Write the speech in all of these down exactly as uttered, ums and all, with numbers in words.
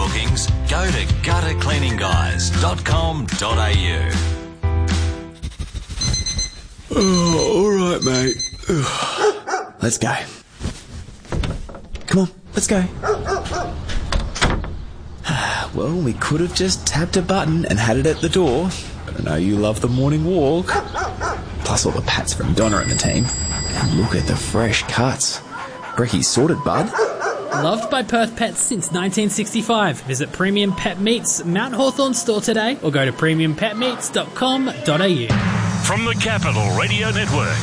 bookings, go to gutter cleaning guys dot com dot a u. Oh, all right, mate. Let's go. Come on, let's go. Well, we could have just tapped a button and had it at the door. But I know you love the morning walk. Plus all the pats from Donna and the team. And look at the fresh cuts. Brecky's sorted, bud. Loved by Perth Pets since nineteen sixty-five. Visit Premium Pet Meats Mount Hawthorn store today or go to premium pet meats dot com dot a u. From the Capital Radio Network,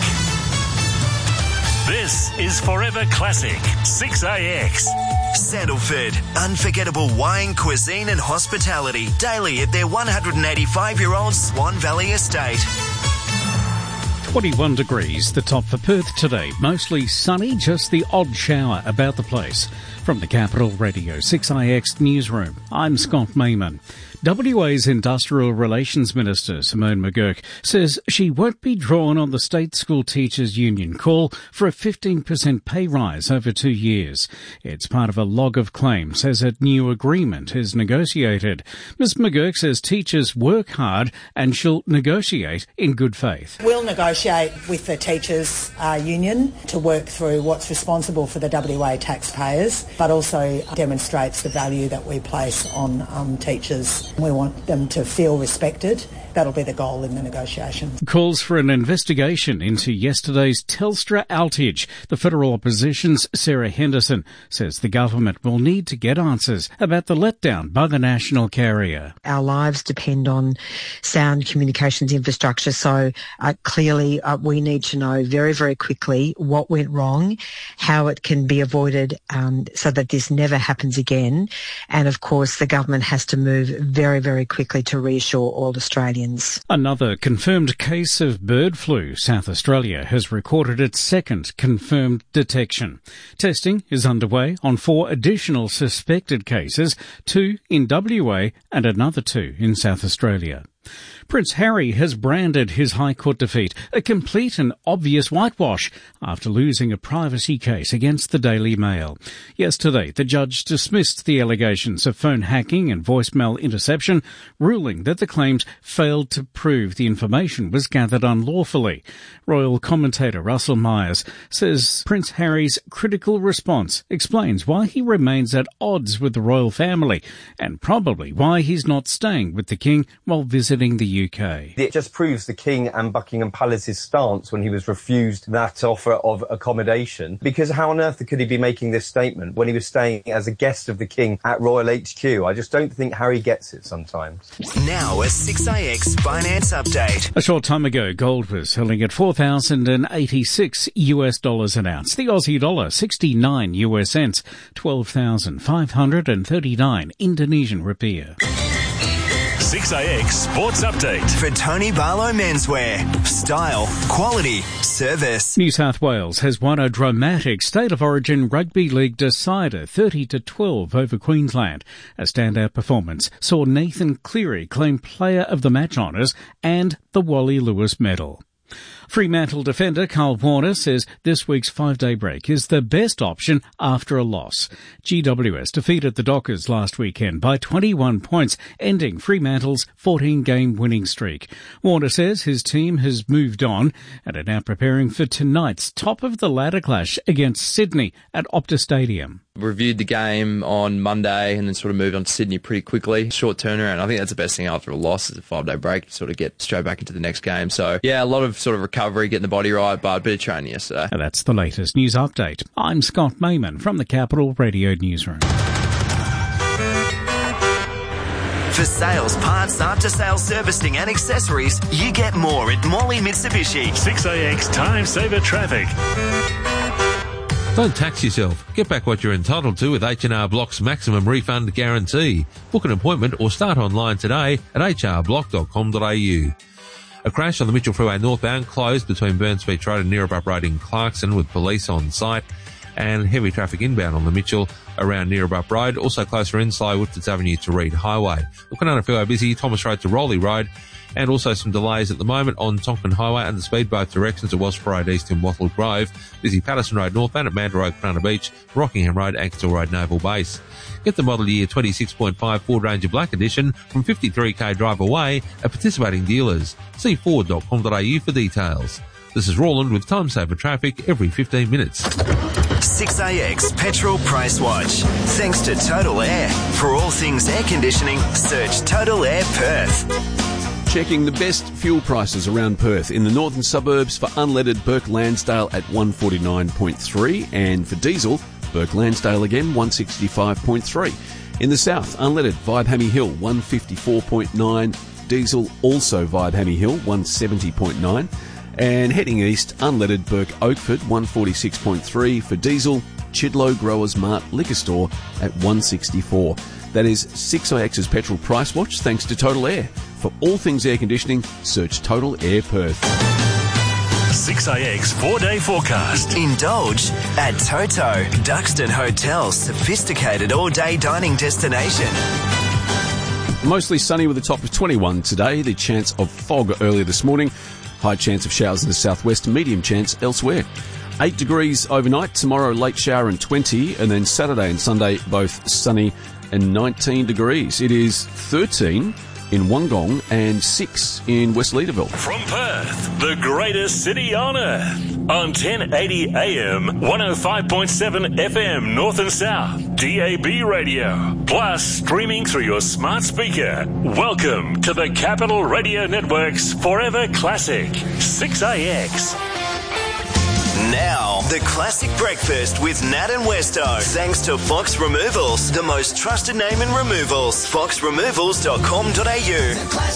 this is Forever Classic six A X. Sandalford, unforgettable wine, cuisine and hospitality daily at their one hundred eighty-five-year-old Swan Valley estate. twenty-one degrees, the top for Perth today. Mostly sunny, just the odd shower about the place. From the Capital Radio six A X newsroom, I'm Scott Mayman. W A's Industrial Relations Minister, Simone McGurk, says she won't be drawn on the State School Teachers Union call for a fifteen percent pay rise over two years. It's part of a log of claims as a new agreement is negotiated. Miz McGurk says teachers work hard and she'll negotiate in good faith. We'll negotiate with the Teachers uh, Union to work through what's responsible for the W A taxpayers, but also demonstrates the value that we place on um, teachers. We want them to feel respected. That'll be the goal in the negotiation. Calls for an investigation into yesterday's Telstra outage. The federal opposition's Sarah Henderson says the government will need to get answers about the letdown by the national carrier. Our lives depend on sound communications infrastructure, so uh, clearly uh, we need to know very, very quickly what went wrong, how it can be avoided um, so that this never happens again. And of course, the government has to move very, very quickly to reassure all Australians. Another confirmed case of bird flu. South Australia has recorded its second confirmed detection. Testing is underway on four additional suspected cases, two in W A and another two in South Australia. Prince Harry has branded his High Court defeat a complete and obvious whitewash after losing a privacy case against the Daily Mail. Yesterday, the judge dismissed the allegations of phone hacking and voicemail interception, ruling that the claims failed to prove the information was gathered unlawfully. Royal commentator Russell Myers says Prince Harry's critical response explains why he remains at odds with the royal family and probably why he's not staying with the King while visiting the U K. It just proves the King and Buckingham Palace's stance when he was refused that offer of accommodation, because how on earth could he be making this statement when he was staying as a guest of the King at Royal H Q? I just don't think Harry gets it sometimes. Now a six A X finance update. A short time ago, gold was selling at four thousand eighty-six US dollars an ounce. The Aussie dollar, sixty-nine US cents, twelve thousand five hundred thirty-nine Indonesian rupiah. six A X Sports Update. For Tony Barlow Menswear. Style, quality, service. New South Wales has won a dramatic State of Origin Rugby League decider thirty to twelve over Queensland. A standout performance saw Nathan Cleary claim Player of the Match honours and the Wally Lewis Medal. Fremantle defender Carl Warner says this week's five-day break is the best option after a loss. G W S defeated the Dockers last weekend by twenty-one points, ending Fremantle's fourteen-game winning streak. Warner says his team has moved on and are now preparing for tonight's top-of-the-ladder clash against Sydney at Optus Stadium. Reviewed the game on Monday and then sort of moved on to Sydney pretty quickly. Short turnaround. I think that's the best thing after a loss is a five-day break to sort of get straight back into the next game. So, yeah, a lot of sort of recovery, getting the body right, but a bit of training yesterday. And that's the latest news update. I'm Scott Mayman from the Capital Radio Newsroom. For sales, parts, after-sales servicing and accessories, you get more at Morley Mitsubishi. six A X Time Saver Traffic. Don't tax yourself. Get back what you're entitled to with H and R Block's maximum refund guarantee. Book an appointment or start online today at h r block dot com dot a u. A crash on the Mitchell Freeway northbound closed between Burn Street Road and Neerabup Road in Clarkson with police on site. and heavy traffic inbound on the Mitchell around Neerabup Road. Also closer in, Sly Woodfords Avenue to Reed Highway. Looking at a fairly busy Thomas Road to Rowley Road, and also some delays at the moment on Tonkin Highway and the speed both directions. It was Road East in Wattle Grove. Busy Patterson Road northbound at Mandurah Road, Cronulla Beach, Rockingham Road, Ankersall Road, Naval Base. Get the model year twenty-six point five Ford Ranger Black Edition from fifty-three k drive away at participating dealers. See ford dot com dot a u for details. This is Roland with Time Saver Traffic every fifteen minutes. six A X Petrol Price Watch. Thanks to Total Air. For all things air conditioning, search Total Air Perth. Checking the best fuel prices around Perth. In the northern suburbs for unleaded, Burke Lansdale at one forty-nine point three, and for diesel, Burke Lansdale again one sixty-five point three. In the south, unleaded, Vibe Hammy Hill one fifty-four point nine, diesel also Vibe Hammy Hill one seventy point nine, and heading east, unleaded, Burke Oakford one forty-six point three, for diesel, Chidlow Growers Mart Liquor Store at one sixty-four. That is six A X's Petrol Price Watch, thanks to Total Air. For all things air conditioning, search Total Air Perth. six A X four-day forecast. Indulge at Toto, Duxton Hotel's sophisticated all-day dining destination. Mostly sunny with a top of twenty-one today. The chance of fog earlier this morning. High chance of showers in the southwest, medium chance elsewhere. eight degrees overnight, tomorrow late shower and twenty, and then Saturday and Sunday both sunny and nineteen degrees. It is thirteen in Wollongong and six in West Leederville. From Perth, the greatest city on earth. On ten eighty A M, one oh five point seven F M North and South, D A B radio, plus streaming through your smart speaker. Welcome to the Capital Radio Network's Forever Classic, six A X. Now, the classic breakfast with Nat and Westo. Thanks to Fox Removals, the most trusted name in removals. fox removals dot com dot a u.